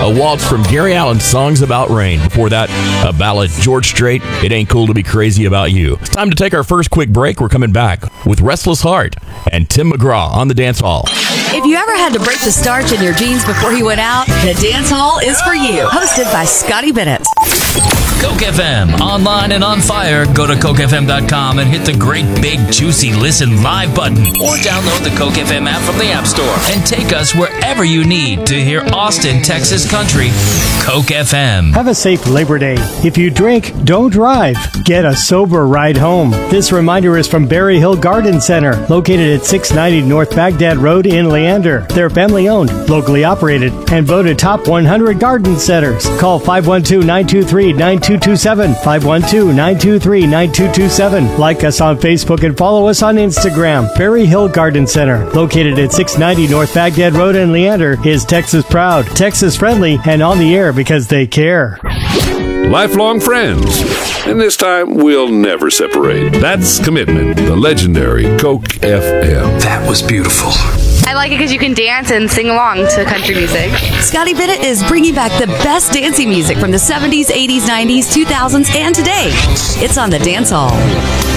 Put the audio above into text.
a waltz from Gary Allen's Songs About Rain. Before that, a ballad, George Strait, It Ain't Cool to Be Crazy About You. It's time to take our first quick break. We're coming back with Restless Heart and Tim McGraw on The Dance Hall. If you ever had to break the starch in your jeans before you went out, The Dance Hall is for you. Hosted by Scotty Bennett. Coke FM, online and on fire. Go to CokeFM.com and hit the great big juicy listen live button, or download the Coke FM app from the App Store and take us wherever you need to hear Austin, Texas country. Coke FM. Have a safe Labor Day. If you drink, don't drive. Get a sober ride home. This reminder is from Berry Hill Garden Center, located at 690 North Baghdad Road in Leander. They're family-owned, locally operated, and voted top 100 garden centers. Call 512-923-9227, 512-923-9227. Like us on Facebook and follow us on Instagram. Berry Hill Garden Center, located at 690 North Baghdad Road in Leander, is Texas proud, Texas friendly, and on the air because they care. Lifelong friends, and this time we'll never separate. That's Commitment, the legendary Coke FM. That was beautiful. I like it because you can dance and sing along to country music. Scotty Bennett is bringing back the best dancing music from the 70s, 80s, 90s, 2000s, and today. It's on The Dance Hall.